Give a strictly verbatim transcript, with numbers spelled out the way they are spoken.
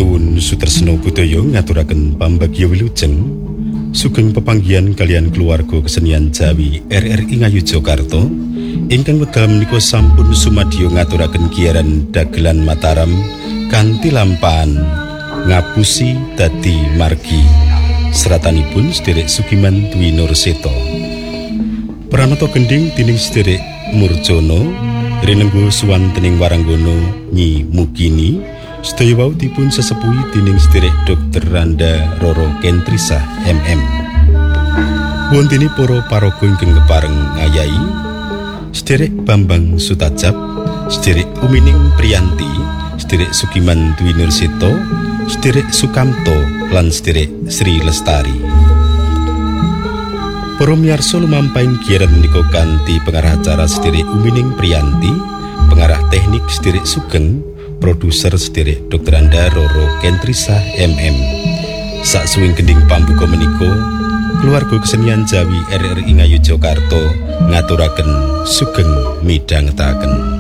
Nuwun Sutresna Budaya ngaturaken pambagya wilujeng sugeng pepanggihan kalian keluarga kesenian Jawi R R I Ngayogyakarta ingkang wekdal menika sampun sumadyo ngaturaken giaran dagelan Mataram kanthi lampahan ngapusi dadi margi seratanipun sederek Sugiman Dwi Nurseta pranata gending dening sederek Murjono rinenggo suwantening waranggana Nyi Mugini sedaya wau dipun sesepuhi dening sederek Dokter Randa Roro Kentrisa M M. Wontene para paraga ingkang kepareng ngayahi sederek Bambang Sutajab, sederek Umining Priyanti, sederek Sugiman Dwi Nurseta, sederek Sukamto lan sederek Sri Lestari. Para miyarsa lumampahin giaran menika kanthi pengarah acara sederek Umining Priyanti, pengarah teknik sederek Sugeng, produser sederek Dokter Anda Roro Kentrisa M M. Saksuwing gending pambuka menika, keluarga kesenian Jawi R R I Ngayogyakarta ngaturaken sugeng midhangetaken.